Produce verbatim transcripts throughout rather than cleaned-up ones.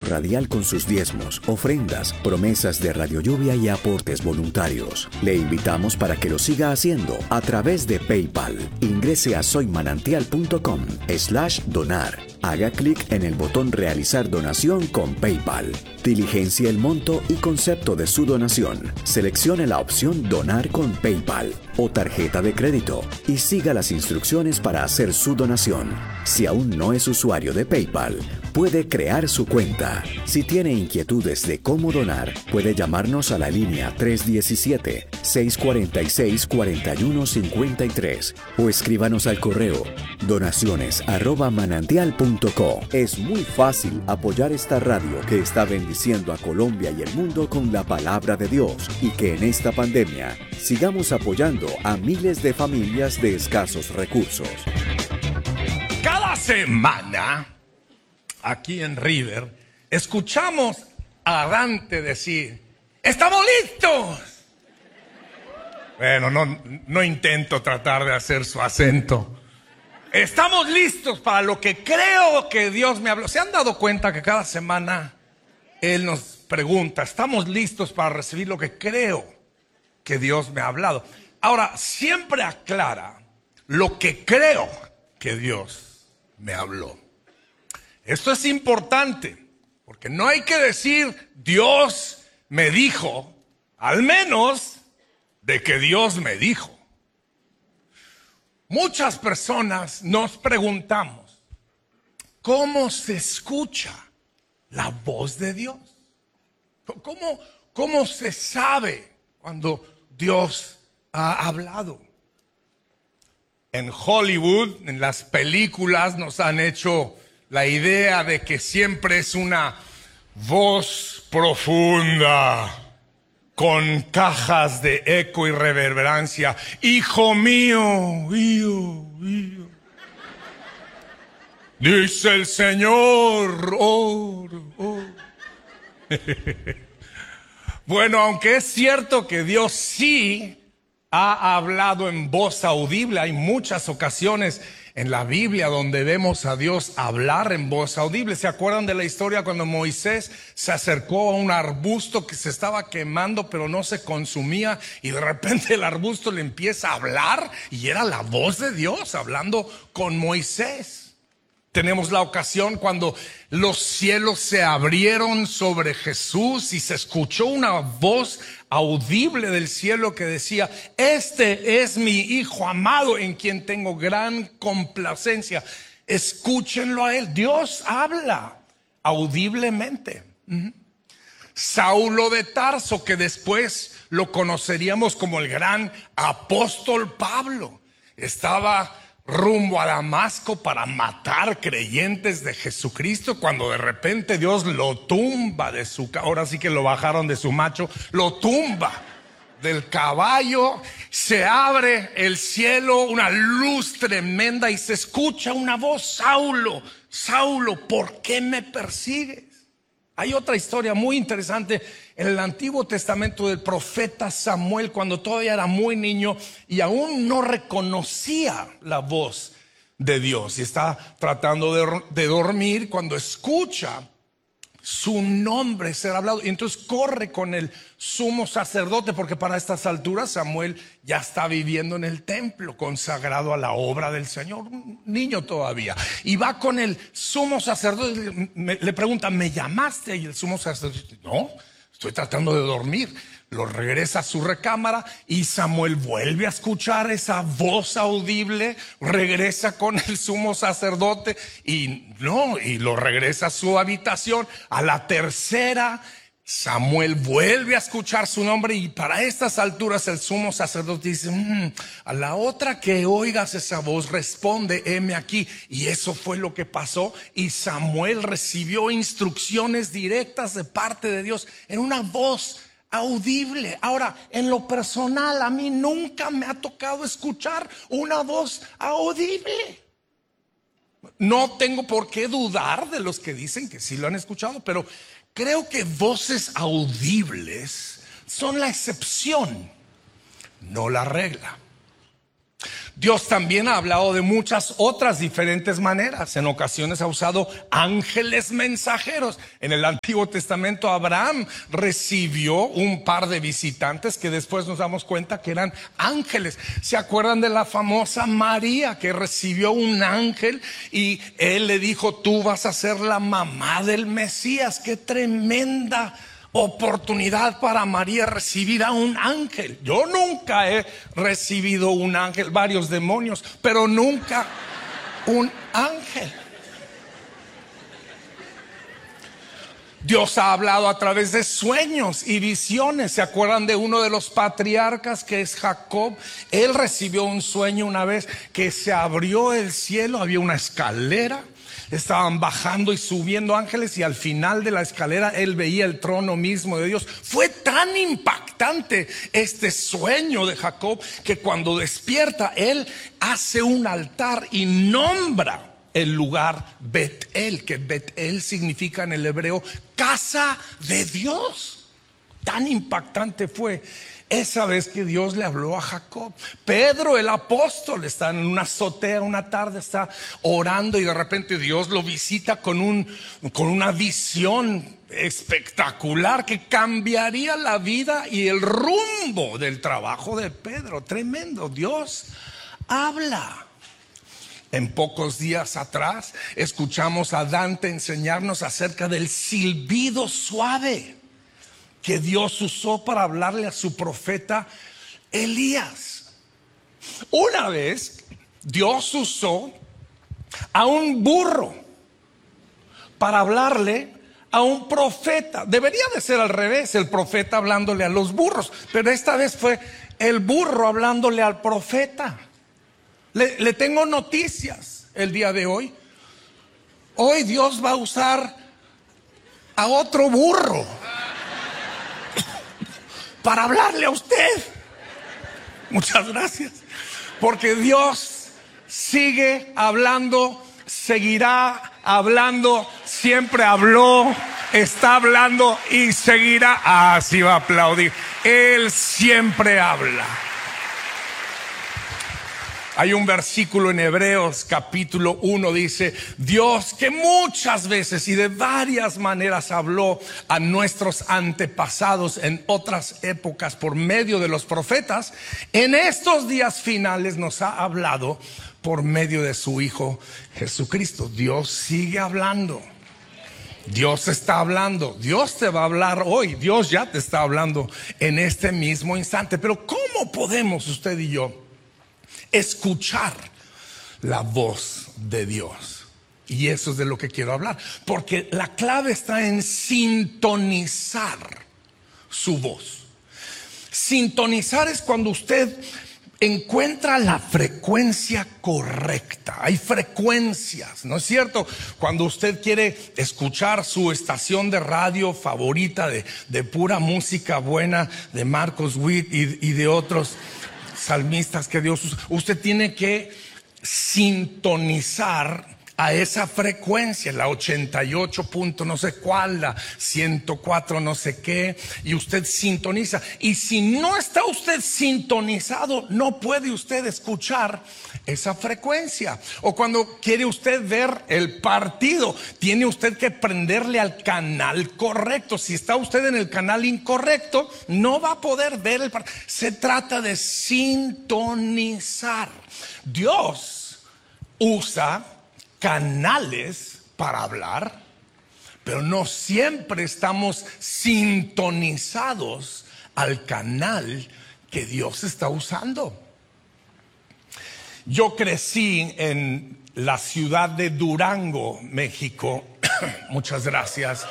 radial con sus diezmos, ofrendas, promesas de Radio Lluvia y aportes voluntarios. Le invitamos para que lo siga haciendo a través de PayPal. Ingrese a soymanantial.com slash donar. Haga clic en el botón Realizar donación con PayPal. Diligencia el monto y concepto de su donación. Seleccione la opción Donar con PayPal o tarjeta de crédito y siga las instrucciones para hacer su donación. Si aún no es usuario de PayPal, puede crear su cuenta. Si tiene inquietudes de cómo donar, puede llamarnos a la línea tres uno siete, seis cuatro seis, cuatro uno cinco tres o escríbanos al correo donaciones arroba manantial punto co. Es muy fácil apoyar esta radio que está bendiciendo a Colombia y el mundo con la palabra de Dios, y que en esta pandemia sigamos apoyando a miles de familias de escasos recursos. Cada semana, aquí en River, escuchamos a Dante decir: ¡estamos listos! Bueno, no, no intento tratar de hacer su acento. Estamos listos para lo que creo que Dios me habló. ¿Se han dado cuenta que cada semana Él nos pregunta: ¿estamos listos para recibir lo que creo que Dios me ha hablado? Ahora, siempre aclara lo que creo que Dios me habló. Esto es importante, porque no hay que decir Dios me dijo, al menos de que Dios me dijo. Muchas personas nos preguntamos: ¿cómo se escucha la voz de Dios? ¿Cómo, cómo se sabe cuando Dios ha hablado? En Hollywood, en las películas, nos han hecho la idea de que siempre es una voz profunda, con cajas de eco y reverberancia. Hijo mío, hijo, hijo. Dice el Señor, oh, oh. Bueno, aunque es cierto que Dios sí ha hablado en voz audible, hay muchas ocasiones en la Biblia donde vemos a Dios hablar en voz audible. ¿Se acuerdan de la historia cuando Moisés se acercó a un arbusto que se estaba quemando pero no se consumía, y de repente el arbusto le empieza a hablar y era la voz de Dios hablando con Moisés? Tenemos la ocasión cuando los cielos se abrieron sobre Jesús y se escuchó una voz audible del cielo que decía: este es mi Hijo amado en quien tengo gran complacencia. Escúchenlo a Él. Dios habla audiblemente. Uh-huh. Saulo de Tarso, que después lo conoceríamos como el gran apóstol Pablo, estaba rumbo a Damasco para matar creyentes de Jesucristo, cuando de repente Dios lo tumba de su, ahora sí que lo bajaron de su macho, lo tumba del caballo, se abre el cielo, una luz tremenda y se escucha una voz: Saulo, Saulo, ¿por qué me persigues? Hay otra historia muy interesante en el Antiguo Testamento del profeta Samuel, cuando todavía era muy niño y aún no reconocía la voz de Dios, y está tratando de, de dormir cuando escucha su nombre ser hablado, y entonces corre con el sumo sacerdote, porque para estas alturas Samuel ya está viviendo en el templo consagrado a la obra del Señor, un niño todavía, y va con el sumo sacerdote. Me, le pregunta: ¿me llamaste? Y el sumo sacerdote: no, estoy tratando de dormir. Lo regresa a su recámara y Samuel vuelve a escuchar esa voz audible, regresa con el sumo sacerdote y no, y lo regresa a su habitación. A la tercera, Samuel vuelve a escuchar su nombre, y para estas alturas el sumo sacerdote dice: mmm, a la otra que oigas esa voz, responde: heme aquí. Y eso fue lo que pasó, y Samuel recibió instrucciones directas de parte de Dios en una voz audible. Ahora, en lo personal, a mí nunca me ha tocado escuchar una voz audible. No tengo por qué dudar de los que dicen que sí lo han escuchado, pero creo que voces audibles son la excepción, no la regla. Dios también ha hablado de muchas otras diferentes maneras. En ocasiones ha usado ángeles mensajeros. En el Antiguo Testamento Abraham recibió un par de visitantes que después nos damos cuenta que eran ángeles. ¿Se acuerdan de la famosa María que recibió un ángel y él le dijo: tú vas a ser la mamá del Mesías? ¡Qué tremenda oportunidad para María recibir a un ángel! Yo nunca he recibido un ángel, varios demonios, pero nunca un ángel. Dios ha hablado a través de sueños y visiones. ¿Se acuerdan de uno de los patriarcas que es Jacob? Él recibió un sueño una vez que se abrió el cielo, había una escalera, estaban bajando y subiendo ángeles y al final de la escalera él veía el trono mismo de Dios. Fue tan impactante este sueño de Jacob que cuando despierta él hace un altar y nombra el lugar Bet-El, que Bet-El significa en el hebreo casa de Dios. Tan impactante fue esa vez que Dios le habló a Jacob. Pedro, el apóstol, está en una azotea una tarde, está orando y de repente Dios lo visita con, un, con una visión espectacular que cambiaría la vida y el rumbo del trabajo de Pedro. Tremendo. Dios habla. En pocos días atrás escuchamos a Dante enseñarnos acerca del silbido suave que Dios usó para hablarle a su profeta Elías. Una vez Dios usó a un burro para hablarle a un profeta. Debería de ser al revés, el profeta hablándole a los burros, pero esta vez fue el burro hablándole al profeta. Le, le tengo noticias el día de hoy. Hoy Dios va a usar a otro burro para hablarle a usted. Muchas gracias. Porque Dios sigue hablando, seguirá hablando, siempre habló, está hablando y seguirá. Así va a aplaudir. Él siempre habla. Hay un versículo en Hebreos capítulo uno, dice: Dios, que muchas veces y de varias maneras habló a nuestros antepasados en otras épocas por medio de los profetas, en estos días finales nos ha hablado por medio de su Hijo Jesucristo. Dios sigue hablando. Dios está hablando. Dios te va a hablar hoy. Dios ya te está hablando en este mismo instante. Pero ¿cómo podemos usted y yo escuchar la voz de Dios? Y eso es de lo que quiero hablar, porque la clave está en sintonizar su voz. Sintonizar es cuando usted encuentra la frecuencia correcta. Hay frecuencias, ¿no es cierto? Cuando usted quiere escuchar su estación de radio favorita de, de pura música buena, de Marcos Witt y, y de otros salmistas que Dios usa, usted tiene que sintonizar a esa frecuencia, la ochenta y ocho punto no sé cuál, la ciento cuatro no sé qué, y usted sintoniza. Y si no está usted sintonizado, no puede usted escuchar esa frecuencia. O cuando quiere usted ver el partido, tiene usted que prenderle al canal correcto. Si está usted en el canal incorrecto, no va a poder ver el partido. Se trata de sintonizar. Dios usa canales para hablar, pero no siempre estamos sintonizados al canal que Dios está usando. Yo crecí en la ciudad de Durango, México. Muchas gracias.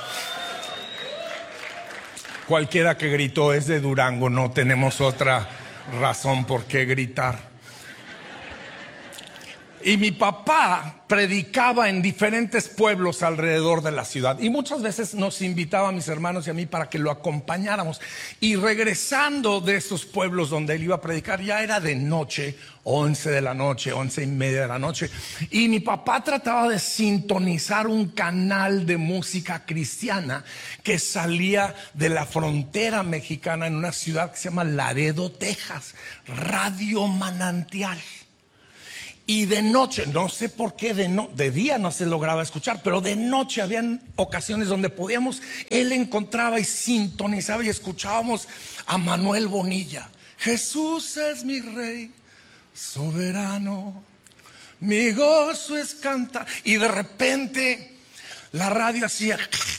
Cualquiera que gritó es de Durango, no tenemos otra razón por qué gritar. Y mi papá predicaba en diferentes pueblos alrededor de la ciudad. Y muchas veces nos invitaba a mis hermanos y a mí para que lo acompañáramos. Y regresando de esos pueblos donde él iba a predicar, ya era de noche, once de la noche, once y media de la noche. Y mi papá trataba de sintonizar un canal de música cristiana que salía de la frontera mexicana en una ciudad que se llama Laredo, Texas. Radio Manantial. Y de noche, no sé por qué, de, no, de día no se lograba escuchar, pero de noche habían ocasiones donde podíamos, él encontraba y sintonizaba y escuchábamos a Manuel Bonilla. Jesús es mi rey soberano, mi gozo es cantar. Y de repente la radio hacía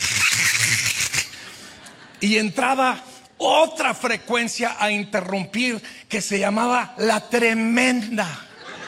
y entraba otra frecuencia a interrumpir que se llamaba La Tremenda.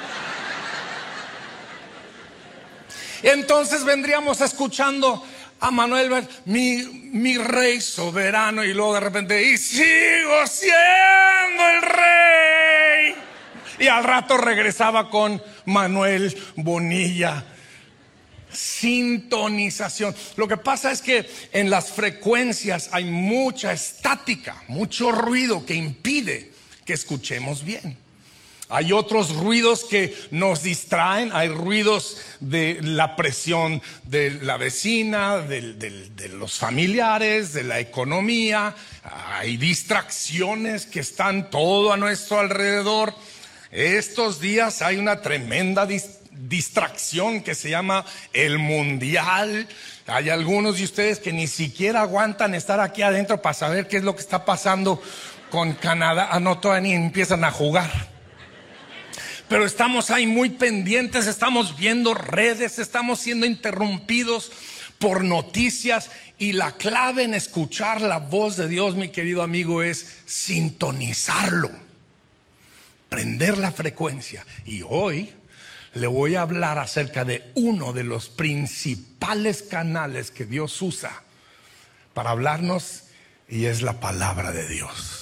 Entonces vendríamos escuchando a Manuel, mi, mi rey soberano, y luego de repente, y sigo siendo el rey. Y al rato regresaba con Manuel Bonilla. Sintonización. Lo que pasa es que en las frecuencias hay mucha estática, mucho ruido que impide que escuchemos bien. Hay otros ruidos que nos distraen. Hay ruidos de la presión de la vecina, de, de, de los familiares, de la economía. Hay distracciones que están todo a nuestro alrededor. Estos días hay una tremenda dis- distracción que se llama el mundial. Hay algunos de ustedes que ni siquiera aguantan estar aquí adentro para saber qué es lo que está pasando con Canadá. Ah, no, todavía ni empiezan a jugar. Pero estamos ahí muy pendientes, estamos viendo redes, estamos siendo interrumpidos por noticias. Y la clave en escuchar la voz de Dios, mi querido amigo, es sintonizarlo, prender la frecuencia. Y hoy le voy a hablar acerca de uno de los principales canales que Dios usa para hablarnos, y es la palabra de Dios.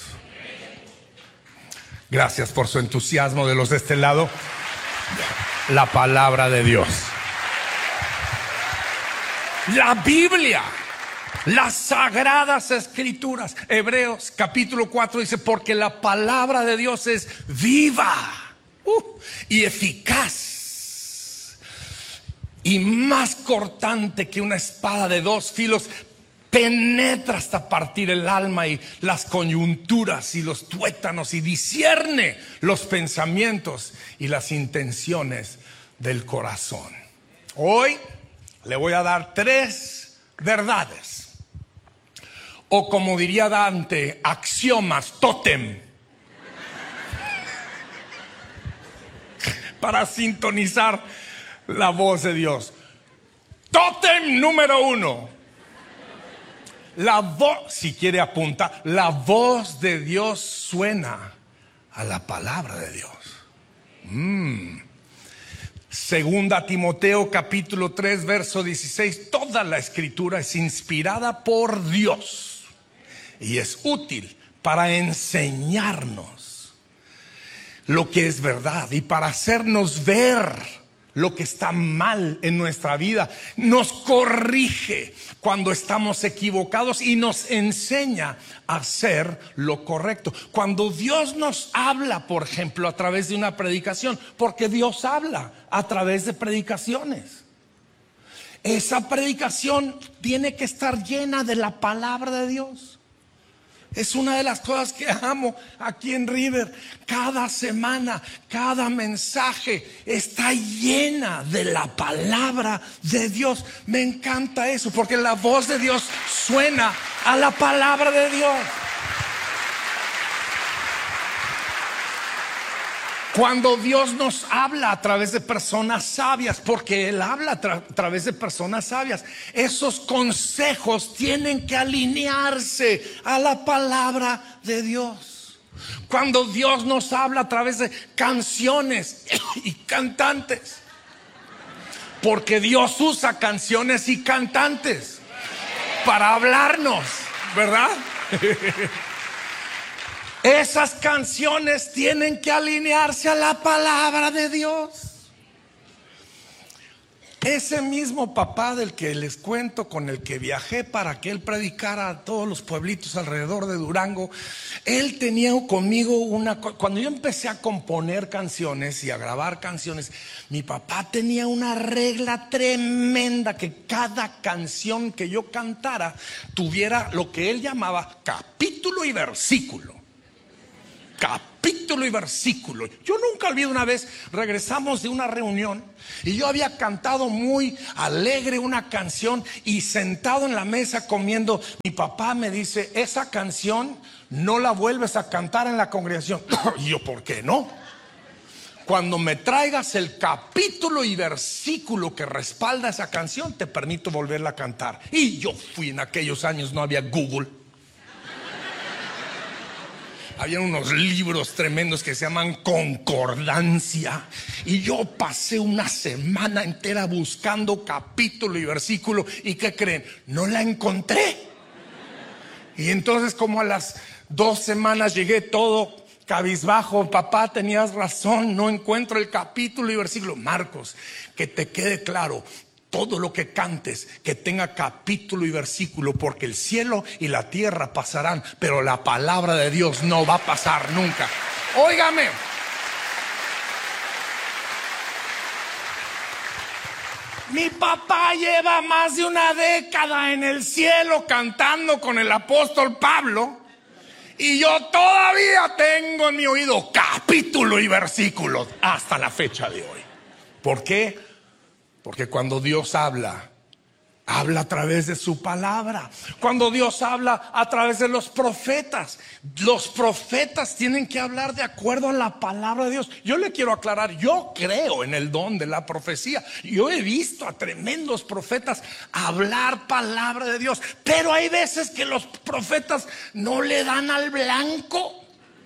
Gracias por su entusiasmo de los de este lado. La palabra de Dios. La Biblia. Las sagradas escrituras. Hebreos capítulo cuatro dice: porque la palabra de Dios es viva uh, y eficaz, y más cortante que una espada de dos filos. Penetra hasta partir el alma y las coyunturas y los tuétanos, y discierne los pensamientos y las intenciones del corazón. Hoy le voy a dar tres verdades, o como diría Dante, axiomas, tótem, para sintonizar la voz de Dios. Tótem número uno. La voz, si quiere apuntar, la voz de Dios suena a la palabra de Dios. Mm. Segunda Timoteo capítulo tres verso dieciséis. Toda la escritura es inspirada por Dios y es útil para enseñarnos lo que es verdad y para hacernos ver lo que está mal en nuestra vida. Nos corrige cuando estamos equivocados y nos enseña a hacer lo correcto. Cuando Dios nos habla, por ejemplo, a través de una predicación, porque Dios habla a través de predicaciones, esa predicación tiene que estar llena de la palabra de Dios. Es una de las cosas que amo aquí en River. Cada semana, cada mensaje está llena de la palabra de Dios. Me encanta eso, porque la voz de Dios suena a la palabra de Dios. Cuando Dios nos habla a través de personas sabias, porque Él habla a, tra- a través de personas sabias, esos consejos tienen que alinearse a la palabra de Dios. Cuando Dios nos habla a través de canciones y cantantes, porque Dios usa canciones y cantantes para hablarnos, ¿verdad? Esas canciones tienen que alinearse a la palabra de Dios. Ese mismo papá del que les cuento, con el que viajé para que él predicara a todos los pueblitos alrededor de Durango, él tenía conmigo una... Cuando yo empecé a componer canciones y a grabar canciones, mi papá tenía una regla tremenda, que cada canción que yo cantara tuviera lo que él llamaba capítulo y versículo. Capítulo capítulo y versículo. Yo nunca olvido, una vez regresamos de una reunión y yo había cantado muy alegre una canción, y sentado en la mesa comiendo, mi papá me dice: esa canción no la vuelves a cantar en la congregación. Y yo, ¿por qué no? Cuando me traigas el capítulo y versículo que respalda esa canción, te permito volverla a cantar. Y yo fui, en aquellos años no había Google. Había unos libros tremendos que se llaman concordancia, y yo pasé una semana entera buscando capítulo y versículo, y ¿qué creen? No la encontré. Y entonces, como a las dos semanas llegué todo cabizbajo: papá, tenías razón, no encuentro el capítulo y versículo. Marcos, que te quede claro, todo lo que cantes que tenga capítulo y versículo, porque el cielo y la tierra pasarán, pero la palabra de Dios no va a pasar nunca. Óigame, mi papá lleva más de una década en el cielo cantando con el apóstol Pablo, y yo todavía tengo en mi oído capítulo y versículos hasta la fecha de hoy. ¿Por qué? Porque cuando Dios habla, habla a través de su palabra. Cuando Dios habla a través de los profetas, los profetas tienen que hablar de acuerdo a la palabra de Dios. Yo le quiero aclarar, yo creo en el don de la profecía. Yo he visto a tremendos profetas hablar palabra de Dios, pero hay veces que los profetas no le dan al blanco,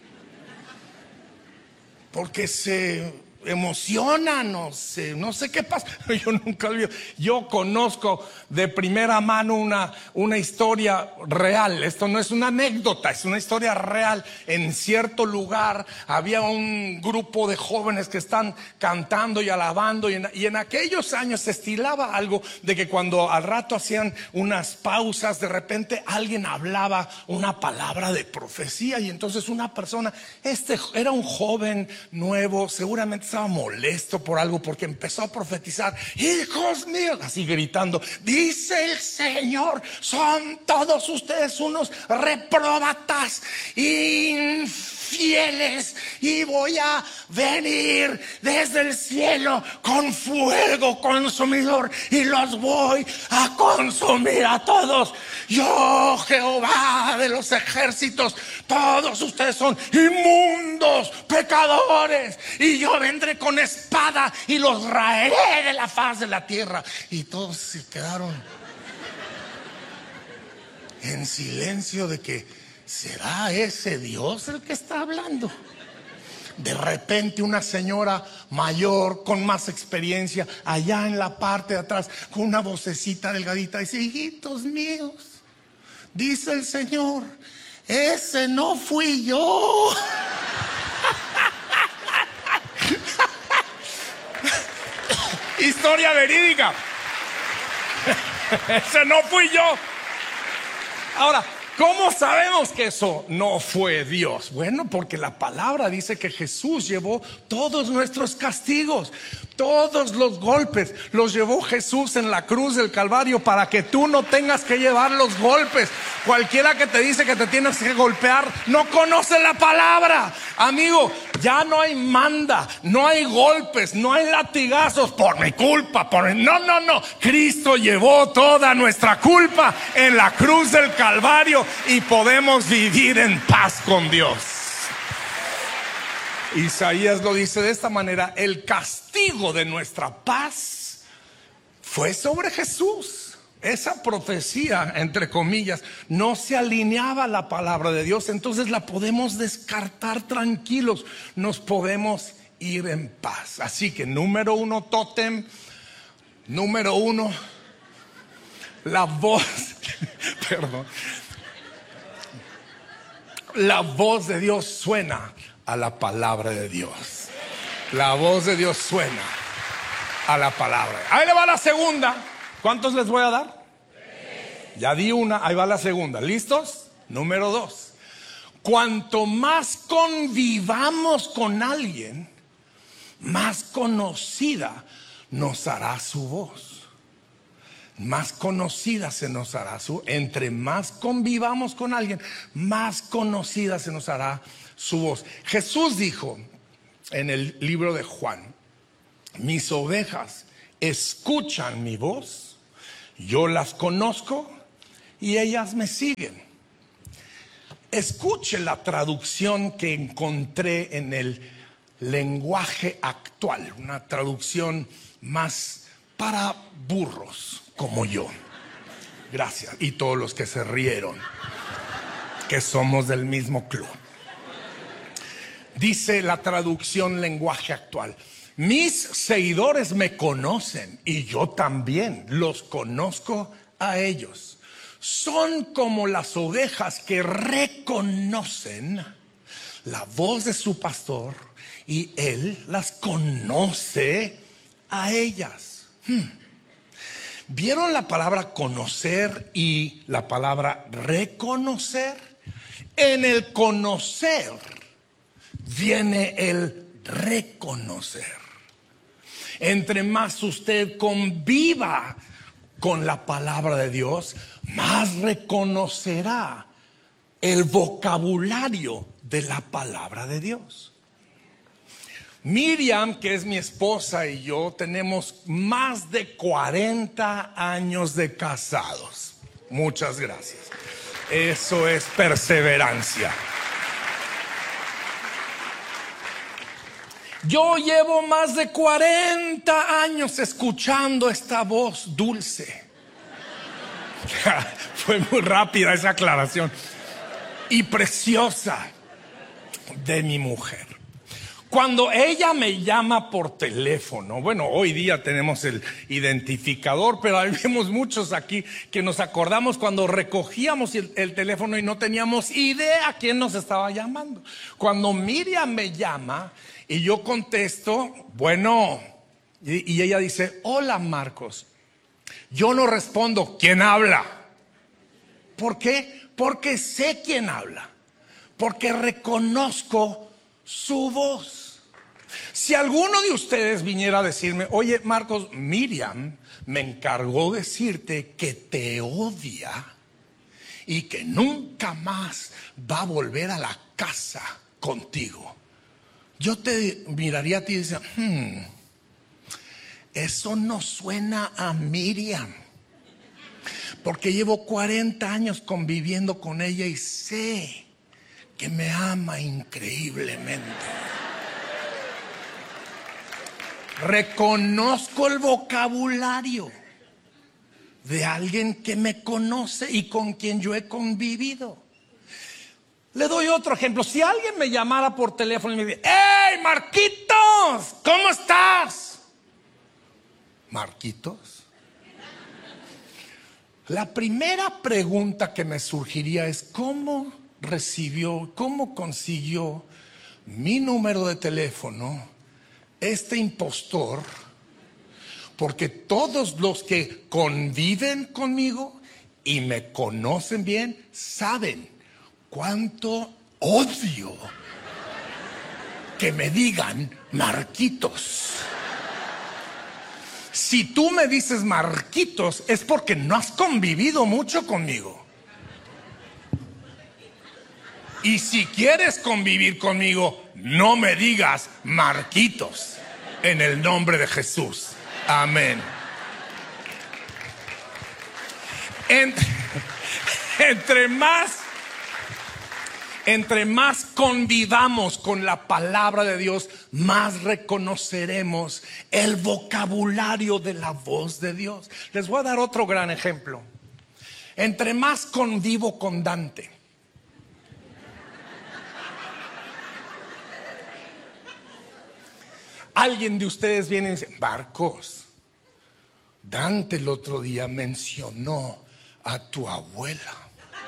porque se emocionan, o se, no sé qué pasa. Yo nunca olvido. Yo conozco de primera mano una, una historia real. Esto no es una anécdota, es una historia real. En cierto lugar había un grupo de jóvenes que están cantando y alabando, y en, y en aquellos años se estilaba algo de que cuando al rato hacían unas pausas, de repente alguien hablaba una palabra de profecía, y entonces una persona, este era un joven nuevo, seguramente estaba molesto por algo, porque empezó a profetizar: hijos míos, así gritando, dice el Señor, son todos ustedes unos repróbatas, infieles, y voy a venir desde el cielo con fuego consumidor, y los voy a consumir a todos. Yo, Jehová de los ejércitos, todos ustedes son inmundos, pecadores, y yo vendré con espada y los raeré de la faz de la tierra. Y todos se quedaron en silencio de que, ¿será ese Dios el que está hablando? De repente una señora mayor con más experiencia, allá en la parte de atrás, con una vocecita delgadita, dice: hijitos míos, dice el Señor, ese no fui yo. Historia verídica. Ese no fui yo. Ahora, ¿cómo sabemos que eso no fue Dios? Bueno, porque la palabra dice que Jesús llevó todos nuestros castigos, todos los golpes los llevó Jesús en la cruz del Calvario, para que tú no tengas que llevar los golpes. Cualquiera que te dice que te tienes que golpear no conoce la palabra. Amigo, ya no hay manda, no hay golpes, no hay latigazos por mi culpa, por mi... no, no, no. Cristo llevó toda nuestra culpa en la cruz del Calvario, y podemos vivir en paz con Dios. Isaías lo dice de esta manera: el castigo de nuestra paz fue sobre Jesús. Esa profecía, entre comillas, no se alineaba a la palabra de Dios, entonces la podemos descartar tranquilos, nos podemos ir en paz. Así que número uno, tótem. Número uno, la voz perdón la voz de Dios suena a la palabra de Dios. La voz de Dios suena a la palabra. Ahí le va la segunda. ¿Cuántos les voy a dar? Ya di una, ahí va la segunda. ¿Listos? Número dos. Cuanto más convivamos con alguien, más conocida nos hará su voz. más conocida se nos hará su, entre más convivamos con alguien, más conocida se nos hará su voz. Jesús dijo en el libro de Juan: mis ovejas escuchan mi voz, yo las conozco y ellas me siguen. Escuche la traducción que encontré en el lenguaje actual, una traducción más para burros como yo. Gracias. Y todos los que se rieron, que somos del mismo club. Dice la traducción lenguaje actual: mis seguidores me conocen y yo también los conozco a ellos. Son como las ovejas que reconocen la voz de su pastor y él las conoce a ellas. Hmm. ¿Vieron la palabra conocer y la palabra reconocer? En el conocer viene el reconocer. Entre más usted conviva con la palabra de Dios, más reconocerá el vocabulario de la palabra de Dios. Miriam, que es mi esposa, y yo tenemos más de cuarenta años de casados. Muchas gracias. Eso es perseverancia. Yo llevo más de cuarenta años escuchando esta voz dulce. Fue muy rápida esa aclaración. Y preciosa de mi mujer. Cuando ella me llama por teléfono, bueno, hoy día tenemos el identificador, pero habemos muchos aquí que nos acordamos cuando recogíamos el, el teléfono y no teníamos idea a quién nos estaba llamando. Cuando Miriam me llama y yo contesto, bueno, y, y ella dice: hola, Marcos. Yo no respondo: ¿quién habla? ¿Por qué? Porque sé quién habla, porque reconozco su voz. Si alguno de ustedes viniera a decirme: oye, Marcos, Miriam me encargó decirte que te odia y que nunca más va a volver a la casa contigo, yo te miraría a ti y decía: hmm, eso no suena a Miriam, porque llevo cuarenta años conviviendo con ella y sé que me ama increíblemente. Reconozco el vocabulario de alguien que me conoce y con quien yo he convivido. Le doy otro ejemplo. Si alguien me llamara por teléfono y me dice: ¡hey, Marquitos! ¿Cómo estás? ¿Marquitos? La primera pregunta que me surgiría es: ¿cómo recibió, cómo consiguió mi número de teléfono este impostor? Porque todos los que conviven conmigo y me conocen bien saben cuánto odio que me digan Marquitos. Si tú me dices Marquitos, es porque no has convivido mucho conmigo. Y si quieres convivir conmigo, no me digas Marquitos, en el nombre de Jesús. Amén. Entre, entre más Entre más convivamos con la palabra de Dios, más reconoceremos el vocabulario de la voz de Dios. Les voy a dar otro gran ejemplo. Entre más convivo con Dante, alguien de ustedes viene y dice: Marcos, Dante el otro día mencionó a tu abuela.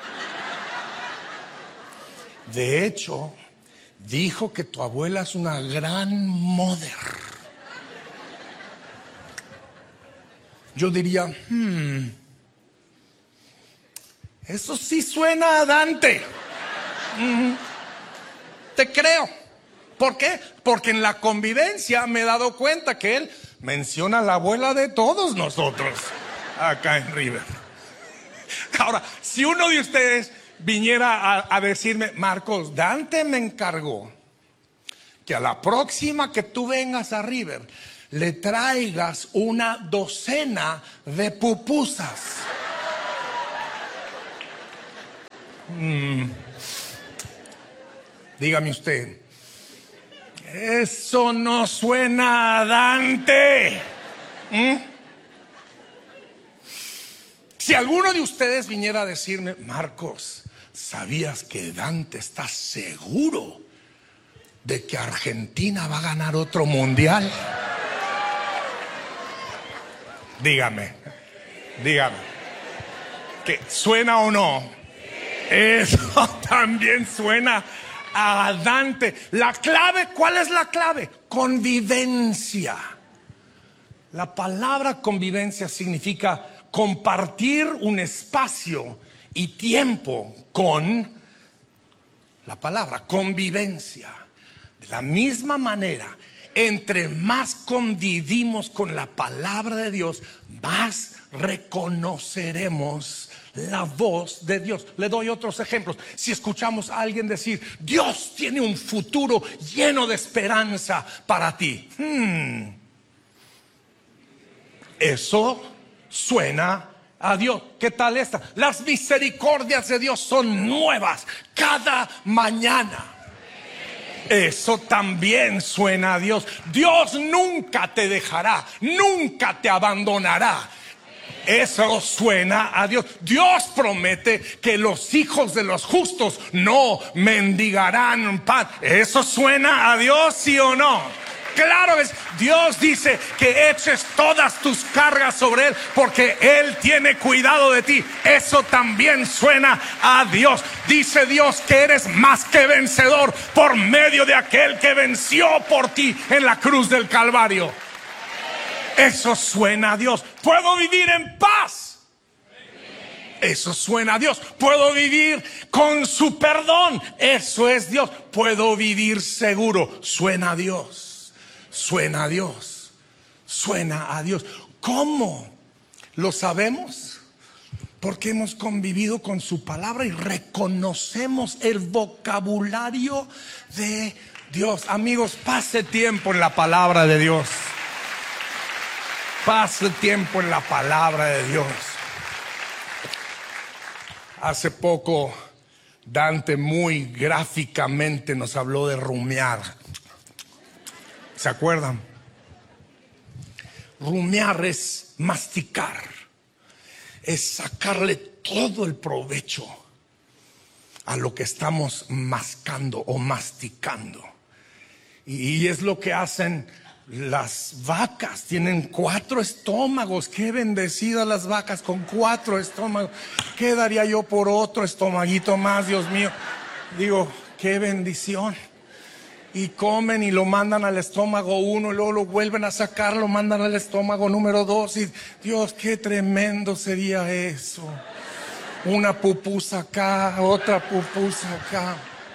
De hecho, dijo que tu abuela es una gran mother. Yo diría: hmm, eso sí suena a Dante. Mm, te creo. ¿Por qué? Porque en la convivencia me he dado cuenta que él menciona a la abuela de todos nosotros. acá en River. Ahora, si uno de ustedes viniera a, a decirme, Marcos, Dante me encargó que a la próxima que tú vengas a River le traigas una docena de pupusas. Mm. Dígame usted, eso no suena a Dante. ¿Mm? Si alguno de ustedes viniera a decirme, Marcos, ¿sabías que Dante está seguro de que Argentina va a ganar otro mundial? Dígame, dígame, ¿que suena o no? Eso también suena a Dante. La clave, ¿cuál es la clave? Convivencia. La palabra convivencia significa compartir un espacio y tiempo con la palabra, convivencia. De la misma manera, entre más convivimos con la palabra de Dios, más reconoceremos la voz de Dios. Le doy otros ejemplos. Si escuchamos a alguien decir, Dios tiene un futuro lleno de esperanza para ti. Hmm. Eso suena a Dios. ¿Qué tal esta? Las misericordias de Dios son nuevas cada mañana. Eso también suena a Dios. Dios nunca te dejará, nunca te abandonará. Eso suena a Dios. Dios promete que los hijos de los justos no mendigarán pan. ¿Eso suena a Dios, sí o no? Claro es. Dios dice que eches todas tus cargas sobre Él porque Él tiene cuidado de ti. Eso también suena a Dios. Dice Dios que eres más que vencedor por medio de aquel que venció por ti en la cruz del Calvario. Eso suena a Dios. Puedo vivir en paz. Eso suena a Dios. Puedo vivir con su perdón. Eso es Dios. Puedo vivir seguro. Suena a Dios. Suena a Dios. Suena a Dios. ¿Cómo lo sabemos? Porque hemos convivido con su palabra y reconocemos el vocabulario de Dios. Amigos, pase tiempo en la palabra de Dios. Pase tiempo en la palabra de Dios. Hace poco Dante muy gráficamente nos habló de rumiar. ¿Se acuerdan? Rumiar es masticar, es sacarle todo el provecho a lo que estamos mascando o masticando. Y es lo que hacen las vacas. Tienen cuatro estómagos. Qué bendecidas las vacas con cuatro estómagos. ¿Qué daría yo por otro estomaguito más, Dios mío? Digo, qué bendición. Y comen y lo mandan al estómago uno, y luego lo vuelven a sacar, lo mandan al estómago número dos. Y Dios, qué tremendo sería eso. Una pupusa acá, otra pupusa acá.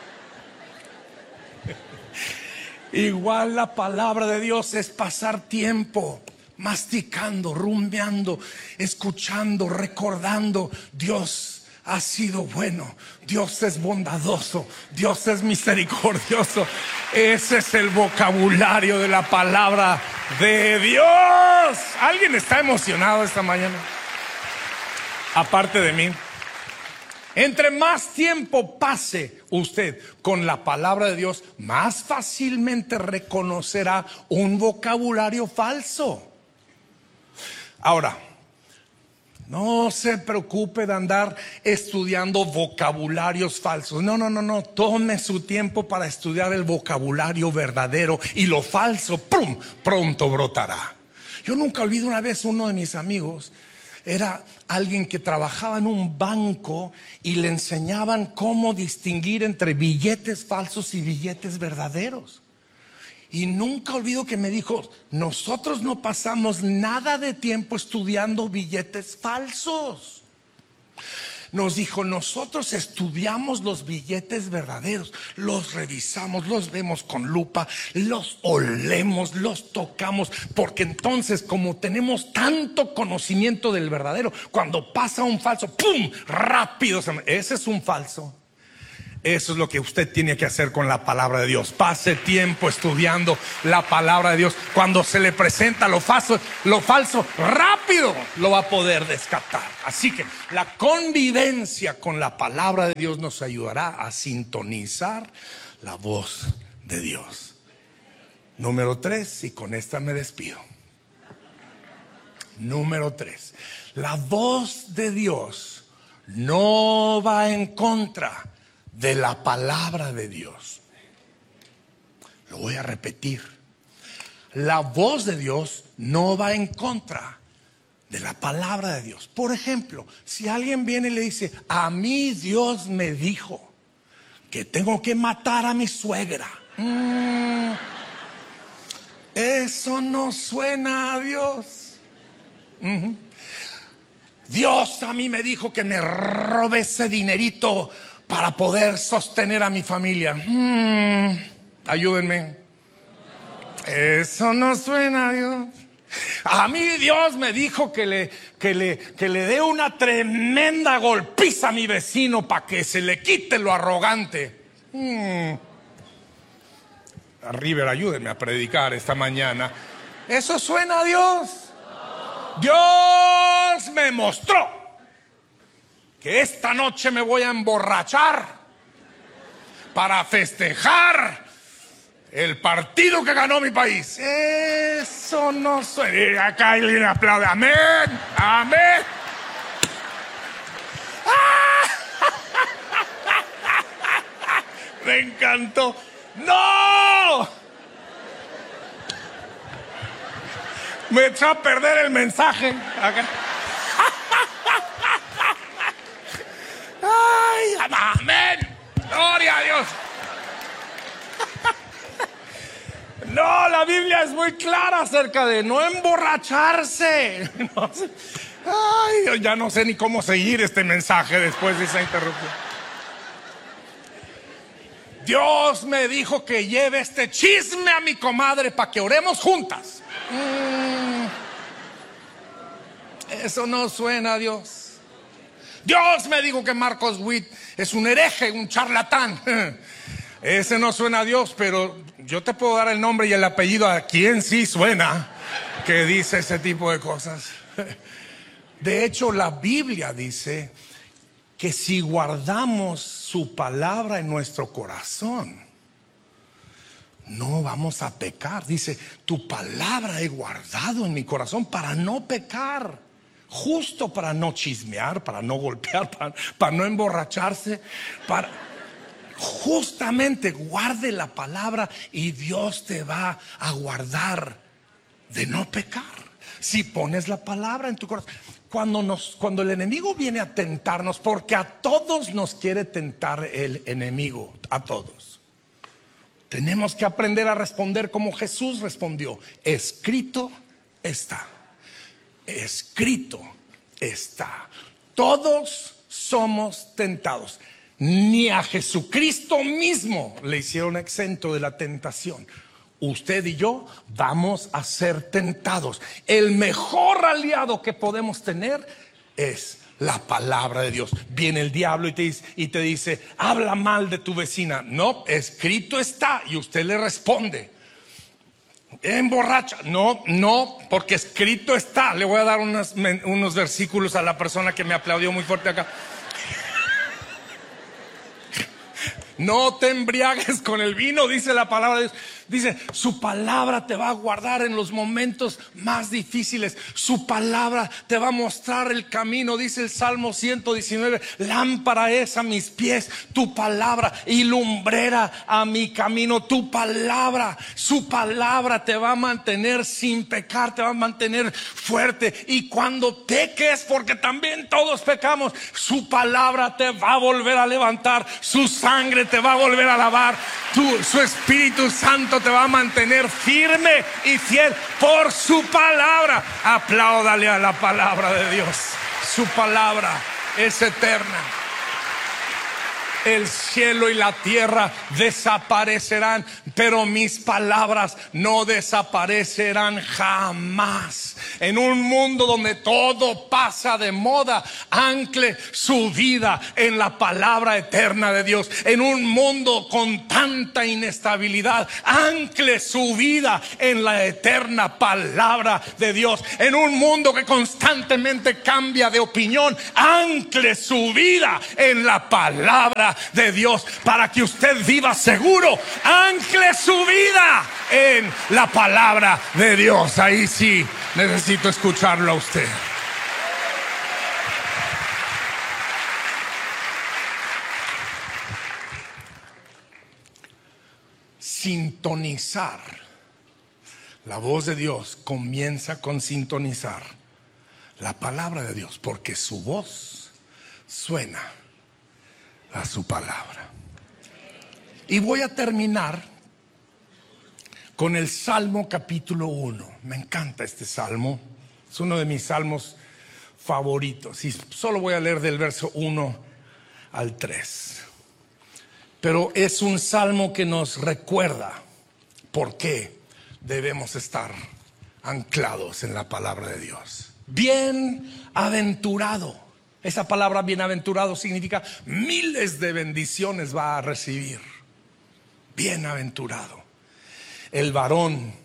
Igual la palabra de Dios es pasar tiempo masticando, rumiando, escuchando, recordando. Dios ha sido bueno, Dios es bondadoso, Dios es misericordioso. Ese es el vocabulario de la palabra de Dios. ¿Alguien está emocionado esta mañana? Aparte de mí. Entre más tiempo pase usted con la palabra de Dios, más fácilmente reconocerá un vocabulario falso. Ahora, no se preocupe de andar estudiando vocabularios falsos. No, no, no, no. Tome su tiempo para estudiar el vocabulario verdadero, y lo falso, ¡prum!, pronto brotará. Yo nunca olvido una vez uno de mis amigos. Era alguien que trabajaba en un banco y le enseñaban cómo distinguir entre billetes falsos y billetes verdaderos. Y nunca olvido que me dijo, nosotros no pasamos nada de tiempo estudiando billetes falsos. nos dijo: nosotros estudiamos los billetes verdaderos, los revisamos, los vemos con lupa, los olemos, los tocamos, porque entonces, como tenemos tanto conocimiento del verdadero, cuando pasa un falso, ¡pum!, rápido, ese es un falso. Eso es lo que usted tiene que hacer con la palabra de Dios. Pase tiempo estudiando la palabra de Dios. Cuando se le presenta lo falso, lo falso, rápido lo va a poder descartar. Así que la convivencia con la palabra de Dios nos ayudará a sintonizar la voz de Dios. Número tres, y con esta me despido. Número tres, la voz de Dios no va en contra de la palabra de Dios. Lo voy a repetir. La voz de Dios no va en contra de la palabra de Dios. Por ejemplo, si alguien viene y le dice: a mí Dios me dijo que tengo que matar a mi suegra. Mm, eso no suena a Dios. Uh-huh. Dios a mí me dijo que me robe ese dinerito para poder sostener a mi familia. Hmm, ayúdenme. Eso no suena a Dios. A mí Dios me dijo que le, que le, que le dé una tremenda golpiza a mi vecino para que se le quite lo arrogante. Hmm. River, ayúdenme a predicar esta mañana. ¿Eso suena a Dios? Dios me mostró que esta noche me voy a emborrachar para festejar el partido que ganó mi país. Eso no suena. Acá alguien aplaude. Amén, amén. Me encantó. ¡No! Me echó a perder el mensaje. Acá. ¡Ay, amén! ¡Gloria a Dios! No, la Biblia es muy clara acerca de no emborracharse. No sé. Ay, ya no sé ni cómo seguir este mensaje después de esa interrupción. Dios me dijo que lleve este chisme a mi comadre para que oremos juntas. Mm, eso no suena a Dios. Dios me dijo que Marcos Witt es un hereje, un charlatán. Ese no suena a Dios, pero yo te puedo dar el nombre y el apellido a quien sí suena que dice ese tipo de cosas. De hecho, la Biblia dice que si guardamos su palabra en nuestro corazón, no vamos a pecar. Dice: tu palabra he guardado en mi corazón para no pecar. Justo para no chismear, para no golpear, para, para no emborracharse, para... Justamente guarde la palabra y Dios te va a guardar de no pecar. Si pones la palabra en tu corazón. Cuando, nos, cuando el enemigo viene a tentarnos, porque a todos nos quiere tentar el enemigo, a todos, tenemos que aprender a responder como Jesús respondió: escrito está. Escrito está. Todos somos tentados. Ni a Jesucristo mismo le hicieron exento de la tentación. Usted y yo vamos a ser tentados. El mejor aliado que podemos tener es la palabra de Dios. Viene el diablo y te dice, y te dice: habla mal de tu vecina. No, escrito está. Y usted le responde: emborracha. No, no, porque escrito está. Le voy a dar unos, unos versículos a la persona que me aplaudió muy fuerte acá. No te embriagues con el vino, dice la palabra de Dios. Dice: su palabra te va a guardar en los momentos más difíciles. Su palabra te va a mostrar el camino. Dice el Salmo ciento diecinueve: lámpara es a mis pies tu palabra y lumbrera a mi camino. Tu palabra, su palabra te va a mantener sin pecar, te va a mantener fuerte. Y cuando peques, porque también todos pecamos, su palabra te va a volver a levantar. Su sangre te va a volver a lavar. Tu, su Espíritu Santo te va a mantener firme y fiel por su palabra. Apláudale a la palabra de Dios. Su palabra es eterna. El cielo y la tierra desaparecerán, pero mis palabras no desaparecerán jamás. En un mundo donde todo pasa de moda, ancle su vida en la palabra eterna de Dios. En un mundo con tanta inestabilidad, ancle su vida en la eterna palabra de Dios. En un mundo que constantemente cambia de opinión, ancle su vida en la palabra de Dios, para que usted viva seguro. Ancle su vida en la palabra de Dios. Ahí sí necesito escucharlo a usted. Sintonizar. La voz de Dios comienza con sintonizar la palabra de Dios, porque su voz suena a su palabra. Y voy a terminar con el Salmo capítulo uno. Me encanta este salmo, es uno de mis salmos favoritos, y solo voy a leer del verso uno al tres. Pero es un salmo que nos recuerda por qué debemos estar anclados en la palabra de Dios. Bienaventurado. Esa palabra bienaventurado significa miles de bendiciones va a recibir. Bienaventurado. El varón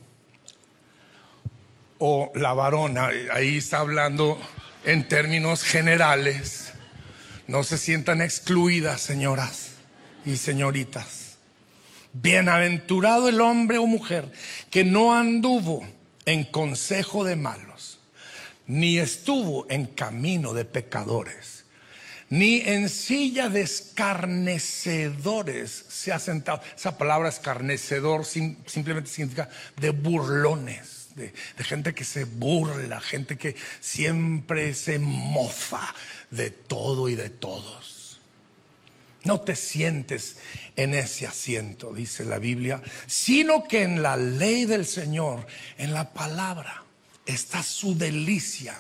o la varona, ahí está hablando en términos generales. No se sientan excluidas, señoras y señoritas. Bienaventurado el hombre o mujer que no anduvo en consejo de malos, ni estuvo en camino de pecadores, ni en silla de escarnecedores se ha sentado. Esa palabra escarnecedor sim, simplemente significa de burlones, de, de gente que se burla, gente que siempre se mofa de todo y de todos. No te sientes en ese asiento, dice la Biblia, sino que en la ley del Señor, en la palabra, está su delicia.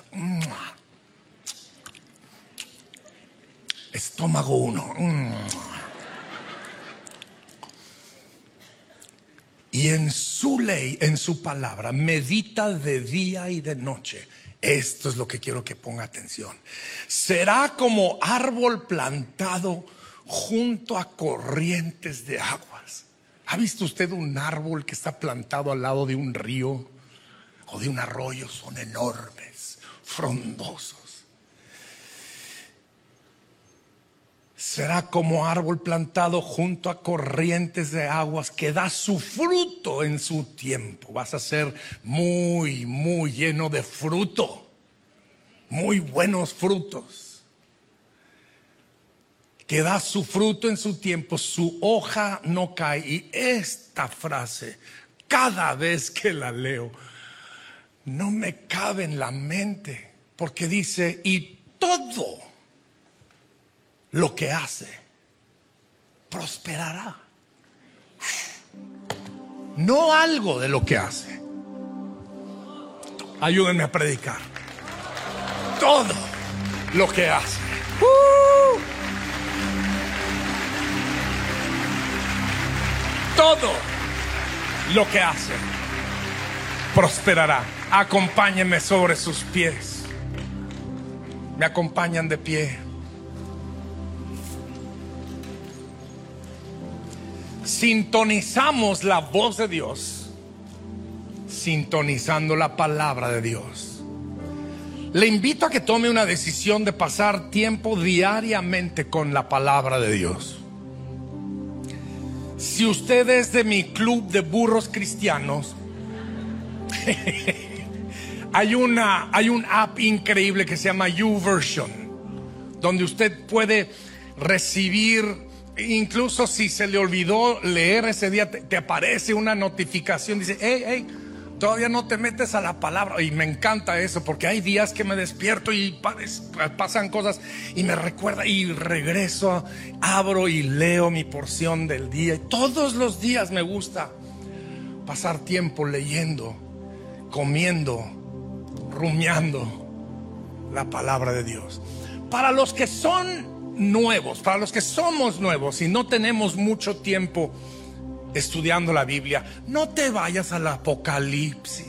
Estómago uno. Y en su ley, en su palabra, medita de día y de noche. Esto es lo que quiero que ponga atención. Será como árbol plantado junto a corrientes de aguas. ¿Ha visto usted un árbol que está plantado al lado de un río o de un arroyo? Son enormes, frondosos. Será como árbol plantado junto a corrientes de aguas, que da su fruto en su tiempo. Vas a ser muy, muy lleno de fruto, muy buenos frutos. Que da su fruto en su tiempo, su hoja no cae. Y esta frase, cada vez que la leo, no me cabe en la mente, porque dice, y todo lo que hace prosperará. No algo de lo que hace. Ayúdenme a predicar. Todo lo que hace. ¡Uh! Todo lo que hace prosperará. Acompáñenme sobre sus pies. Me acompañan de pie. Sintonizamos la voz de Dios, sintonizando la palabra de Dios. Le invito a que tome una decisión de pasar tiempo diariamente con la palabra de Dios. Si usted es de mi club de burros cristianos, hay una hay un app increíble que se llama YouVersion, donde usted puede recibir, incluso si se le olvidó leer ese día, te, te aparece una notificación, dice, hey, hey, todavía no te metes a la palabra. Y me encanta eso, porque hay días que me despierto y pasan cosas y me recuerda, y regreso, abro y leo mi porción del día. Y todos los días me gusta pasar tiempo leyendo, comiendo, rumiando la palabra de Dios. para los que son nuevos, para los que somos nuevos y no tenemos mucho tiempo estudiando la Biblia, no te vayas al Apocalipsis.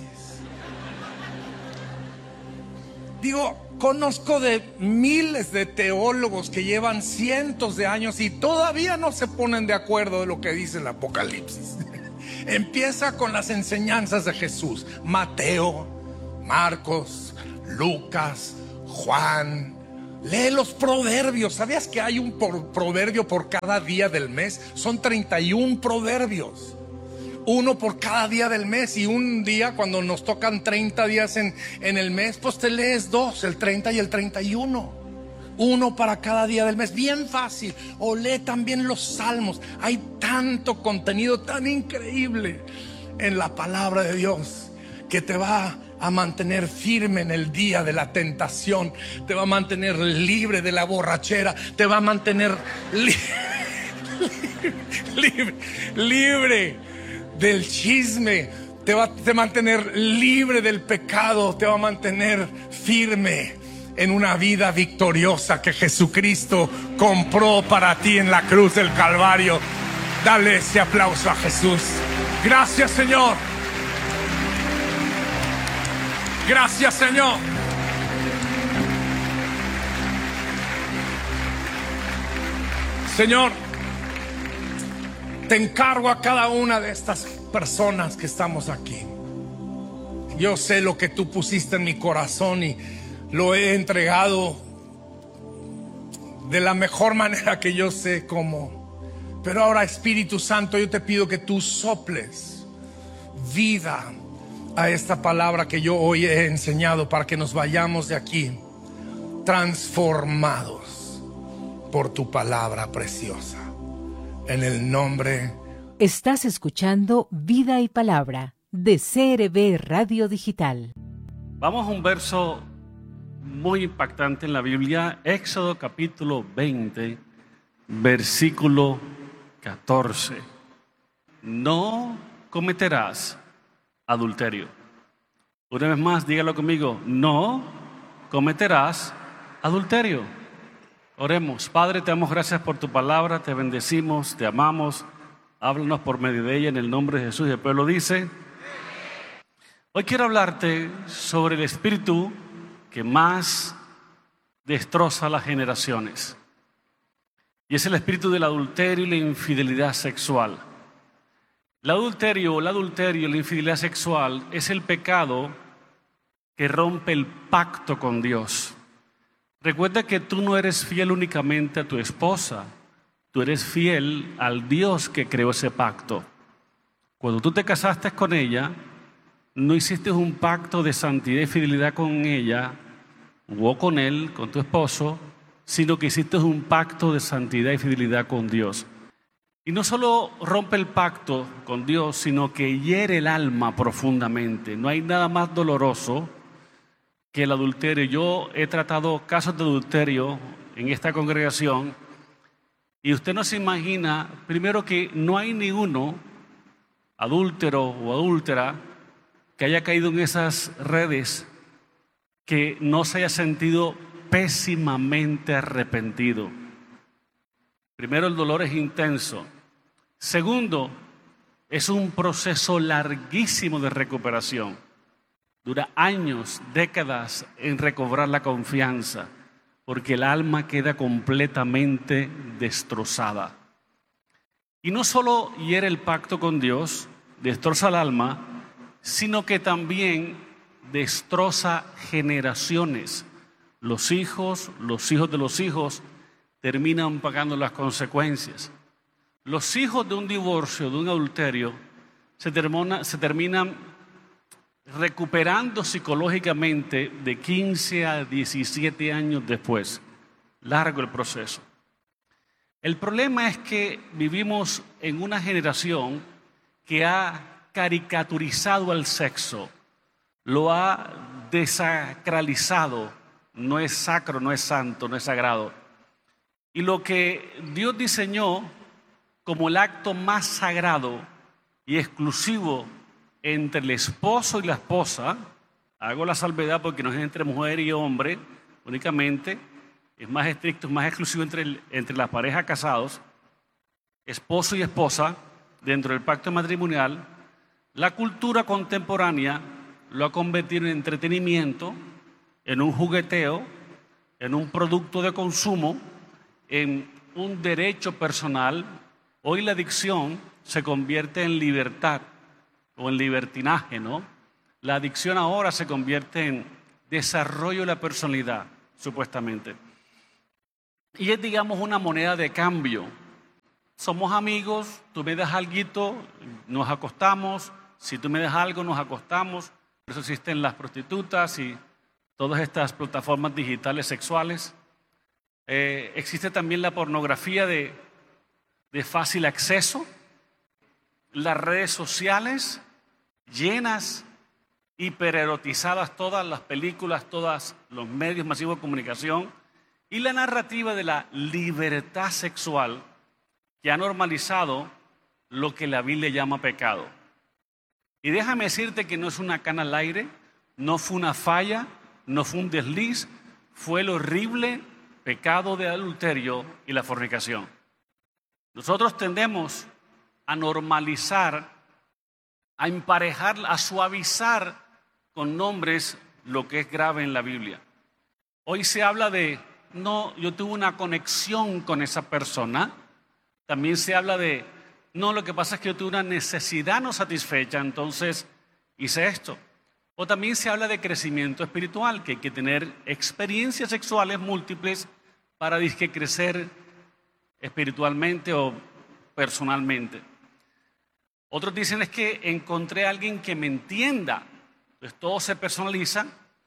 Digo, conozco de miles de teólogos que llevan cientos de años y todavía no se ponen de acuerdo de lo que dice el Apocalipsis. Empieza con las enseñanzas de Jesús: Mateo, Marcos, Lucas, Juan. Lee los proverbios. ¿Sabías que hay un proverbio por cada día del mes? Son treinta y uno proverbios, uno por cada día del mes. Y un día, cuando nos tocan treinta días en, en el mes, pues te lees dos, el treinta y el treinta y uno. Uno para cada día del mes, bien fácil. O lee también los salmos. Hay tanto contenido tan increíble en la palabra de Dios que te va a mantener firme en el día de la tentación, te va a mantener libre de la borrachera, te va a mantener li libre, libre del chisme, te va a mantener libre del pecado, te va a mantener firme en una vida victoriosa que Jesucristo compró para ti en la cruz del Calvario. Dale ese aplauso a Jesús. Gracias, Señor. Gracias, Señor. Señor, te encargo a cada una de estas personas que estamos aquí. Yo sé lo que tú pusiste en mi corazón y lo he entregado de la mejor manera que yo sé cómo. Pero ahora, Espíritu Santo, yo te pido que tú soples vida a esta palabra que yo hoy he enseñado, para que nos vayamos de aquí transformados por tu palabra preciosa. En el nombre. Estás escuchando Vida y Palabra de C R B Radio Digital. Vamos a un verso muy impactante en la Biblia, Éxodo capítulo veinte, versículo catorce. No cometerás adulterio. Una vez más, dígalo conmigo: no cometerás adulterio. Oremos. Padre, te damos gracias por tu palabra, te bendecimos, te amamos. Háblanos por medio de ella en el nombre de Jesús. Y el pueblo dice: hoy quiero hablarte sobre el espíritu que más destroza las generaciones, y es el espíritu del adulterio y la infidelidad sexual. El adulterio, el adulterio, la infidelidad sexual es el pecado que rompe el pacto con Dios. Recuerda que tú no eres fiel únicamente a tu esposa, tú eres fiel al Dios que creó ese pacto. Cuando tú te casaste con ella, no hiciste un pacto de santidad y fidelidad con ella o con él, con tu esposo, sino que hiciste un pacto de santidad y fidelidad con Dios. Y no solo rompe el pacto con Dios, sino que hiere el alma profundamente. No hay nada más doloroso que el adulterio. Yo he tratado casos de adulterio en esta congregación y usted no se imagina, primero, que no hay ninguno adúltero o adúltera que haya caído en esas redes que no se haya sentido pésimamente arrepentido. Primero, el dolor es intenso. Segundo, es un proceso larguísimo de recuperación. Dura años, décadas en recobrar la confianza, porque el alma queda completamente destrozada. Y no solo hiere el pacto con Dios, destroza el alma, sino que también destroza generaciones. Los hijos, los hijos de los hijos terminan pagando las consecuencias. Los hijos de un divorcio, de un adulterio, se, termina, se terminan recuperando psicológicamente de quince a diecisiete años después. Largo el proceso. El problema es que vivimos en una generación que ha caricaturizado al sexo, lo ha desacralizado. No es sacro, no es santo, no es sagrado. Y lo que Dios diseñó como el acto más sagrado y exclusivo entre el esposo y la esposa, hago la salvedad porque no es entre mujer y hombre únicamente, es más estricto, es más exclusivo entre, el, entre las parejas casados, esposo y esposa, dentro del pacto matrimonial. La cultura contemporánea lo ha convertido en entretenimiento, en un jugueteo, en un producto de consumo, en un derecho personal. Hoy la adicción se convierte en libertad o en libertinaje, ¿no? La adicción ahora se convierte en desarrollo de la personalidad, supuestamente. Y es, digamos, una moneda de cambio. Somos amigos, tú me das alguito, nos acostamos. Si tú me das algo, nos acostamos. Por eso existen las prostitutas y todas estas plataformas digitales sexuales. Eh, existe también la pornografía de, de fácil acceso. Las redes sociales llenas, hipererotizadas, todas las películas, todos los medios masivos de comunicación. Y la narrativa de la libertad sexual que ha normalizado lo que la Biblia llama pecado. Y déjame decirte que no es una cana al aire, no fue una falla, no fue un desliz, fue el horrible pecado de adulterio y la fornicación. Nosotros tendemos a normalizar, a emparejar, a suavizar con nombres lo que es grave en la Biblia. Hoy se habla de, no, yo tuve una conexión con esa persona. También se habla de, no, lo que pasa es que yo tuve una necesidad no satisfecha, entonces hice esto. O también se habla de crecimiento espiritual, que hay que tener experiencias sexuales múltiples para disque crecer espiritualmente o personalmente. Otros dicen es que encontré a alguien que me entienda. Entonces todo se personaliza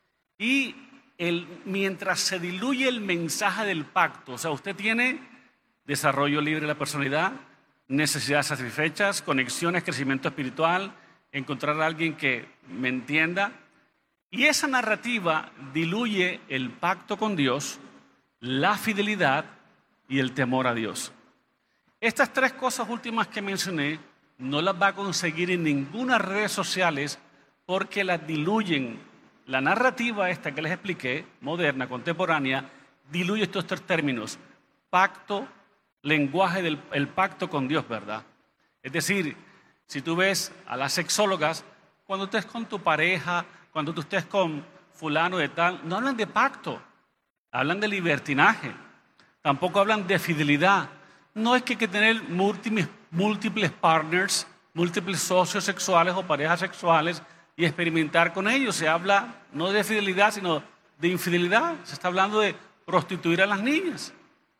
y el, mientras se diluye el mensaje del pacto, o sea, usted tiene desarrollo libre de la personalidad, necesidades satisfechas, conexiones, crecimiento espiritual, encontrar a alguien que me entienda. Y esa narrativa diluye el pacto con Dios, la fidelidad y el temor a Dios. Estas tres cosas últimas que mencioné no las va a conseguir en ninguna redes sociales porque las diluyen. La narrativa esta que les expliqué, moderna, contemporánea, diluye estos tres términos: pacto, lenguaje del el pacto con Dios, ¿verdad? Es decir, si tú ves a las sexólogas, cuando estés con tu pareja, cuando tú estés con fulano de tal, no hablan de pacto, hablan de libertinaje. Tampoco hablan de fidelidad. No es que hay que tener múltiples, múltiples partners, múltiples socios sexuales o parejas sexuales y experimentar con ellos. Se habla no de fidelidad, sino de infidelidad. Se está hablando de prostituir a las niñas.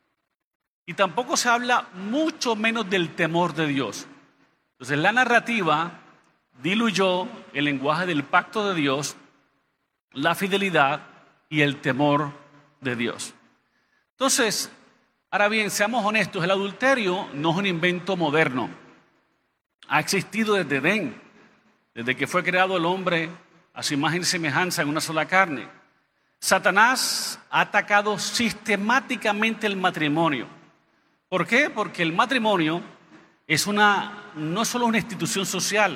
Y tampoco se habla mucho menos del temor de Dios. Entonces la narrativa diluyó el lenguaje del pacto de Dios, la fidelidad y el temor de Dios. Entonces, ahora bien, seamos honestos, el adulterio no es un invento moderno. Ha existido desde Edén, desde que fue creado el hombre a su imagen y semejanza en una sola carne. Satanás ha atacado sistemáticamente el matrimonio. ¿Por qué? Porque el matrimonio es una, no es solo una institución social,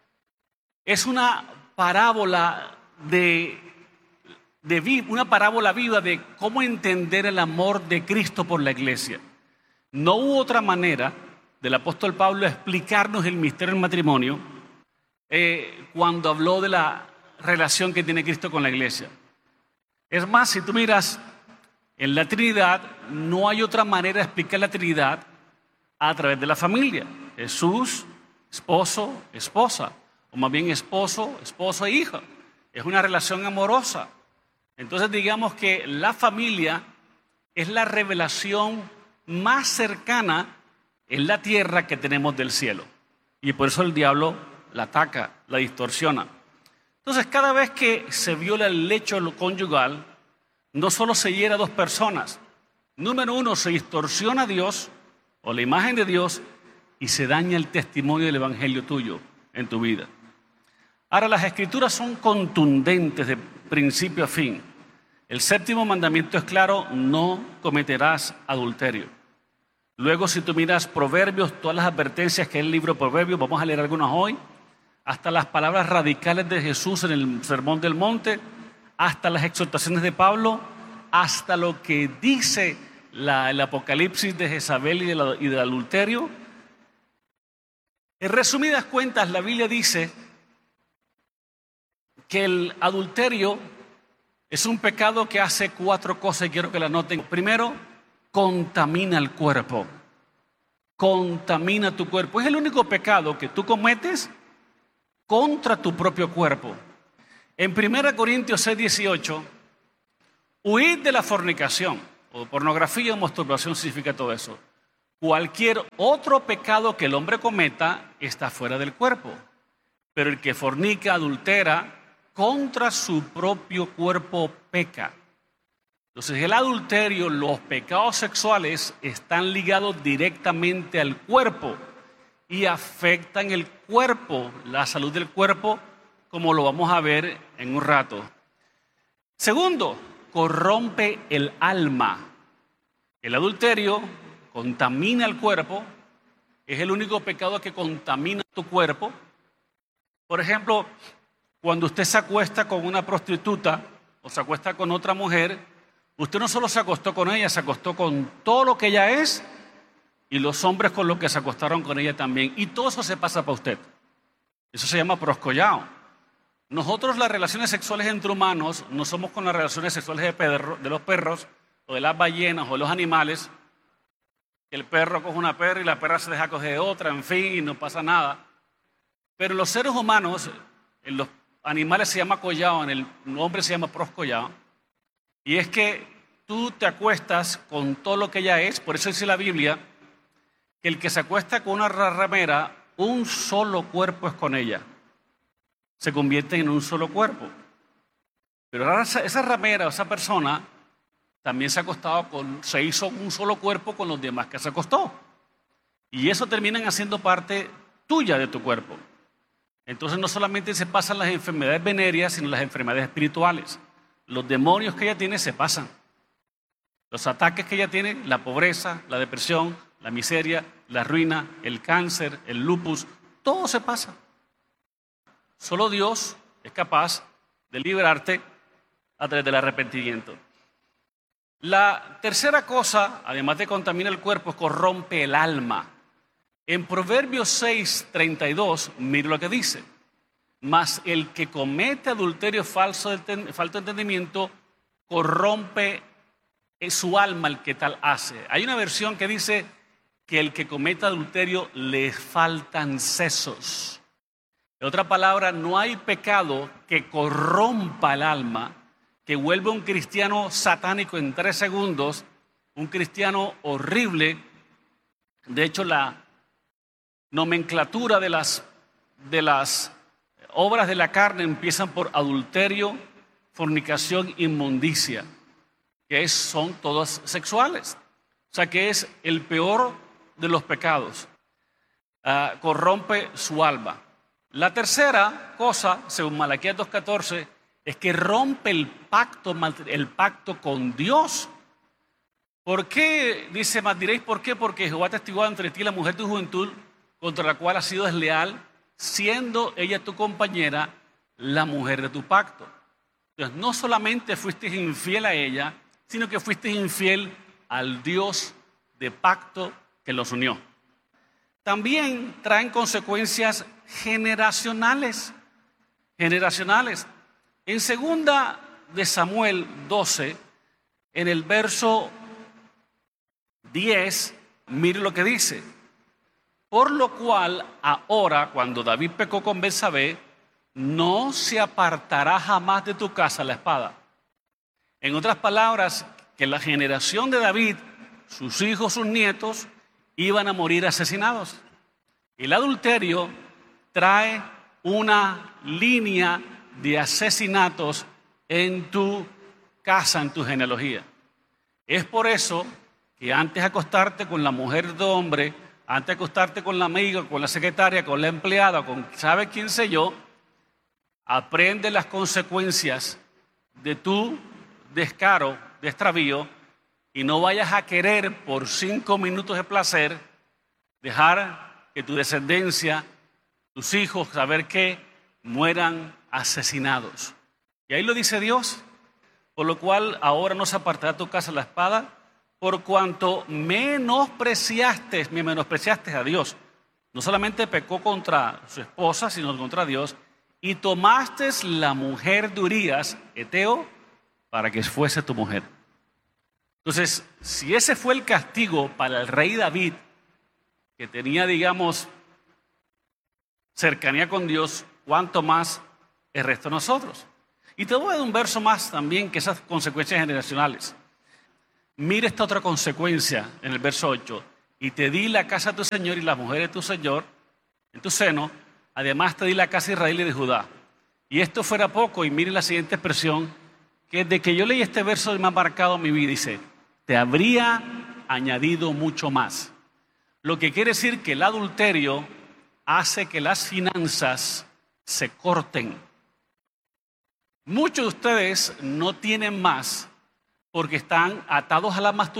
es una parábola de, de una parábola viva de cómo entender el amor de Cristo por la iglesia. No hubo otra manera del apóstol Pablo explicarnos el misterio del matrimonio eh, cuando habló de la relación que tiene Cristo con la iglesia. Es más, si tú miras en la Trinidad, no hay otra manera de explicar la Trinidad a través de la familia. Jesús, esposo, esposa, o más bien esposo, esposo e hija. Es una relación amorosa. Entonces digamos que la familia es la revelación más cercana en la tierra que tenemos del cielo. Y por eso el diablo la ataca, la distorsiona. Entonces cada vez que se viola el lecho conyugal, no solo se hiere a dos personas. Número uno, se distorsiona a Dios o la imagen de Dios y se daña el testimonio del evangelio tuyo en tu vida. Ahora, las escrituras son contundentes de principio a fin. El séptimo mandamiento es claro: no cometerás adulterio. Luego, si tú miras Proverbios, todas las advertencias que es el libro de Proverbios, vamos a leer algunas hoy, hasta las palabras radicales de Jesús en el Sermón del Monte, hasta las exhortaciones de Pablo, hasta lo que dice la, el Apocalipsis de Jezabel y, de la, y del adulterio. En resumidas cuentas, la Biblia dice que el adulterio es un pecado que hace cuatro cosas y quiero que la noten. Primero, contamina el cuerpo. Contamina tu cuerpo. Es el único pecado que tú cometes contra tu propio cuerpo. En primera Corintios seis, dieciocho, huid de la fornicación, o pornografía o masturbación significa todo eso. Cualquier otro pecado que el hombre cometa está fuera del cuerpo, pero el que fornica, adultera, contra su propio cuerpo peca. Entonces el adulterio, los pecados sexuales están ligados directamente al cuerpo y afectan el cuerpo, la salud del cuerpo, como lo vamos a ver en un rato. Segundo, corrompe el alma. El adulterio contamina el cuerpo, es el único pecado que contamina tu cuerpo. Por ejemplo, cuando usted se acuesta con una prostituta o se acuesta con otra mujer, usted no solo se acostó con ella, se acostó con todo lo que ella es y los hombres con los que se acostaron con ella también. Y todo eso se pasa para usted. Eso se llama proscollao. Nosotros las relaciones sexuales entre humanos no somos con las relaciones sexuales de, perro, de los perros o de las ballenas o de los animales. El perro coge una perra y la perra se deja coger de otra, en fin, y no pasa nada. Pero los seres humanos, en los animales se llama collao, en el hombre se llama proscollao. Y es que tú te acuestas con todo lo que ella es. Por eso dice la Biblia que el que se acuesta con una ramera, un solo cuerpo es con ella. Se convierte en un solo cuerpo. Pero ahora esa, esa ramera, esa persona, también se ha acostado con, se hizo un solo cuerpo con los demás que se acostó. Y eso terminan haciendo parte tuya de tu cuerpo. Entonces no solamente se pasan las enfermedades venéreas, sino las enfermedades espirituales. Los demonios que ella tiene se pasan. Los ataques que ella tiene, la pobreza, la depresión, la miseria, la ruina, el cáncer, el lupus, todo se pasa. Solo Dios es capaz de librarte a través del arrepentimiento. La tercera cosa, además de contaminar el cuerpo, es corrompe el alma. En Proverbios seis, treinta y dos, mire lo que dice. Mas el que comete adulterio falso de falta de entendimiento, corrompe su alma el que tal hace. Hay una versión que dice que el que comete adulterio le faltan sesos. En otra palabra, no hay pecado que corrompa el alma, que vuelva un cristiano satánico en tres segundos, un cristiano horrible. De hecho, la nomenclatura de las, de las obras de la carne empiezan por adulterio, fornicación, inmundicia, que es, son todas sexuales. O sea que es el peor de los pecados. Uh, corrompe su alma. La tercera cosa, según Malaquías dos catorce, es que rompe el pacto, el pacto con Dios. ¿Por qué? Dice, más diréis, ¿por qué? Porque Jehová testigó entre ti la mujer de tu juventud, contra la cual has sido desleal, siendo ella tu compañera, la mujer de tu pacto. Entonces, no solamente fuiste infiel a ella, sino que fuiste infiel al Dios de pacto que los unió. También traen consecuencias generacionales. Generacionales. En segunda de Samuel doce, en el verso diez, mire lo que dice. Por lo cual, ahora, cuando David pecó con Betsabé, no se apartará jamás de tu casa la espada. En otras palabras, que la generación de David, sus hijos, sus nietos, iban a morir asesinados. El adulterio trae una línea de asesinatos en tu casa, en tu genealogía. Es por eso que antes de acostarte con la mujer de tu hombre, antes de acostarte con la amiga, con la secretaria, con la empleada, con sabe quién sé yo, aprende las consecuencias de tu descaro, de extravío, y no vayas a querer por cinco minutos de placer dejar que tu descendencia, tus hijos, saber qué, mueran asesinados. Y ahí lo dice Dios. por lo cual ahora no se apartará de tu casa la espada, por cuanto menospreciaste, me menospreciaste a Dios. No solamente pecó contra su esposa, sino contra Dios, y tomaste la mujer de Urías, Eteo, para que fuese tu mujer. Entonces, si ese fue el castigo para el rey David, que tenía, digamos, cercanía con Dios, ¿cuánto más el resto de nosotros? Y te voy a dar un verso más también, que esas consecuencias generacionales. Mira esta otra consecuencia en el verso ocho. Y te di la casa de tu Señor y las mujeres de tu Señor en tu seno, además te di la casa de Israel y de Judá. Y esto fuera poco, y mire la siguiente expresión, que desde que yo leí este verso me ha marcado mi vida, dice, te habría añadido mucho más. Lo que quiere decir que el adulterio hace que las finanzas se corten. Muchos de ustedes no tienen más porque están atados a la masturbación